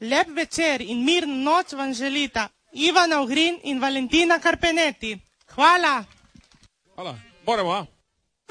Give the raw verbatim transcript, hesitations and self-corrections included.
Lep večer in mirno noč vam želita Ivana Ogrin in Valentina Karpeneti. Hvala. Hvala. Moramo, a?